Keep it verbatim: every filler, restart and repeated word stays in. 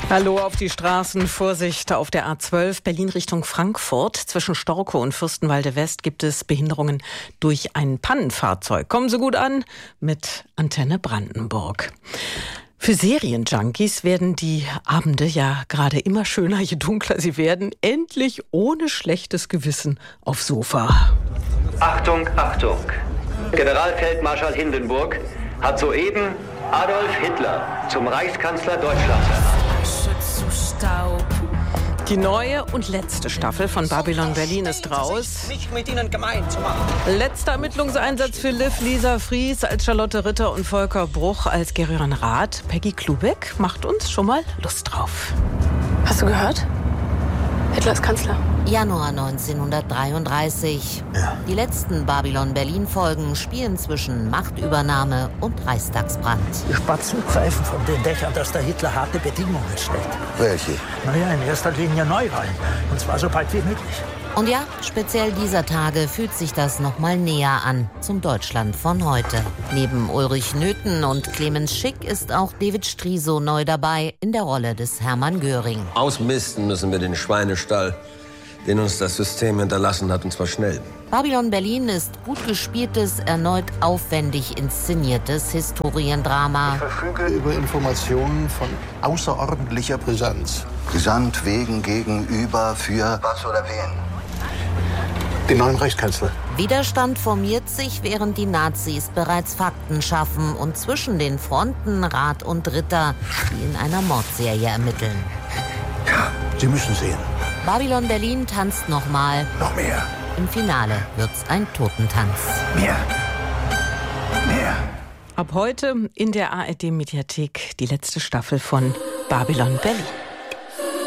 Hallo auf die Straßen, Vorsicht auf der A zwölf Berlin Richtung Frankfurt. Zwischen Storkow und Fürstenwalde West gibt es Behinderungen durch ein Pannenfahrzeug. Kommen Sie gut an mit Antenne Brandenburg. Für Serienjunkies werden die Abende ja gerade immer schöner, je dunkler sie werden. Endlich ohne schlechtes Gewissen aufs Sofa. Achtung, Achtung! Generalfeldmarschall Hindenburg hat soeben Adolf Hitler zum Reichskanzler Deutschlands ernannt. Die neue und letzte Staffel von Babylon Berlin ist raus. Nicht mit Ihnen gemein zu machen. Letzter Ermittlungseinsatz für Liv, Lisa Fries als Charlotte Ritter und Volker Bruch als Gerion Rath. Peggy Klubeck macht uns schon mal Lust drauf. Hast du gehört? Hitler ist Kanzler. Januar neunzehnhundertdreiunddreißig. Ja. Die letzten Babylon-Berlin-Folgen spielen zwischen Machtübernahme und Reichstagsbrand. Die Spatzen pfeifen von den Dächern, dass der Hitler harte Bedingungen stellt. Welche? Naja, in erster Linie Neuwahlen. Und zwar so bald wie möglich. Und ja, speziell dieser Tage fühlt sich das noch mal näher an zum Deutschland von heute. Neben Ulrich Nöthen und Clemens Schick ist auch David Striso neu dabei in der Rolle des Hermann Göring. Ausmisten müssen wir den Schweinestall, den uns das System hinterlassen hat, und zwar schnell. Babylon Berlin ist gut gespieltes, erneut aufwendig inszeniertes Historiendrama. Ich verfüge über Informationen von außerordentlicher Brisanz. Gesandt, wegen, gegenüber, für was oder wen? Den neuen Reichskanzler. Widerstand formiert sich, während die Nazis bereits Fakten schaffen und zwischen den Fronten Rath und Ritter, die in einer Mordserie ermitteln. Ja, Sie müssen sehen. Babylon Berlin tanzt nochmal. Noch mehr. Im Finale wird's ein Totentanz. Mehr. Mehr. Ab heute in der A R D-Mediathek die letzte Staffel von Babylon Berlin.